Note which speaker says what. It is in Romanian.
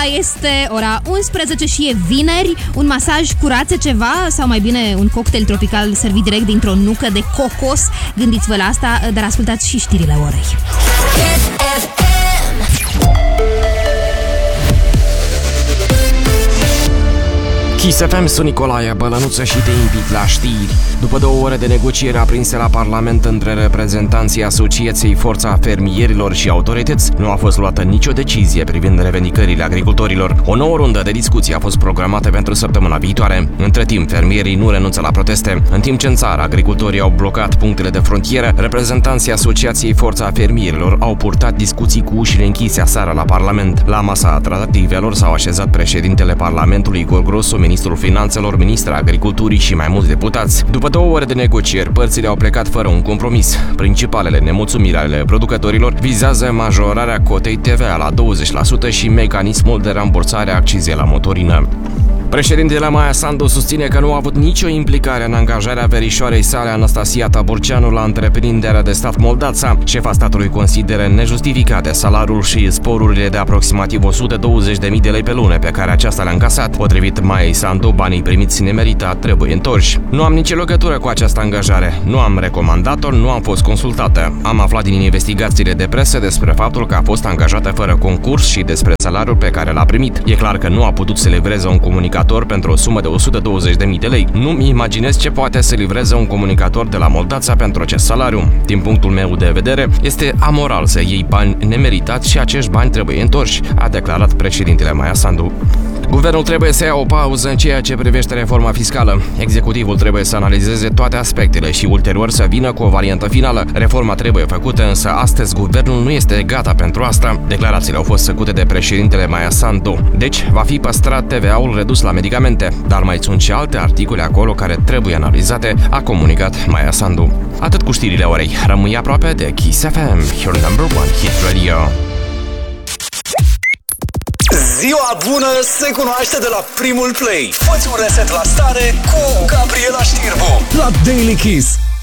Speaker 1: este ora 11 și e vineri. Un masaj cu rațe ceva sau mai bine un cocktail tropical servit direct dintr-o nucă de cocos. Gândiți-vă la asta, dar ascultați și știrile orei.
Speaker 2: Kiss FM, sunt Nicolae Bălănuță și te invit la știri. După 2 ore de negocieri aprinse la Parlament între reprezentanții Asociației Forța Fermierilor și autorități, nu a fost luată nicio decizie privind revendicările agricultorilor. O nouă rundă de discuții a fost programată pentru săptămâna viitoare. Între timp, fermierii nu renunță la proteste. În timp ce în țară agricultorii au blocat punctele de frontieră, reprezentanții Asociației Forța Fermierilor au purtat discuții cu ușile închise aseară la Parlament. La masa tratativelor s-au așezat președintele Parlamentului Igor Grosu, ministrul Finanțelor, ministra Agriculturii și mai mulți deputați. După 2 ore de negocieri, părțile au plecat fără un compromis. Principalele nemulțumiri ale producătorilor vizează majorarea cotei TVA la 20% și mecanismul de rambursare a accizei la motorină. Președintele Maia Sandu susține că nu a avut nicio implicare în angajarea verișoarei sale Anastasia Taburceanu la întreprinderea de stat Moldața. Șefa statului consideră nejustificate salariul și sporurile de aproximativ 120.000 de lei pe lună pe care aceasta le-a încasat. Potrivit Maiei Sandu, banii primiți nemeritat trebuie întorși. Nu am nicio legătură cu această angajare. Nu am recomandat-o, nu am fost consultată. Am aflat din investigațiile de presă despre faptul că a fost angajată fără concurs și despre salariul pe care l-a primit. E clar că nu a putut să livreze un comunicator pentru o sumă de 120.000 de lei. Nu-mi imaginez ce poate să livreze un comunicator de la Moldața pentru acest salariu. Din punctul meu de vedere, este amoral să iei bani nemeritați și acești bani trebuie întorși, a declarat președintele Maia Sandu. Guvernul trebuie să ia o pauză în ceea ce privește reforma fiscală. Executivul trebuie să analizeze toate aspectele și ulterior să vină cu o variantă finală. Reforma trebuie făcută, însă astăzi guvernul nu este gata pentru asta. Declarațiile au fost făcute de președintele Maia Sandu. Deci, va fi păstrat TVA-ul redus la medicamente, dar mai sunt și alte articole acolo care trebuie analizate, a comunicat Maia Sandu. Atât cu știrile orei. Rămâi aproape de Kiss FM, your number one hit radio.
Speaker 3: Ziua bună se cunoaște de la primul play. Fă-ți un reset la stare cu Gabriela Știrbu la Daily Kiss.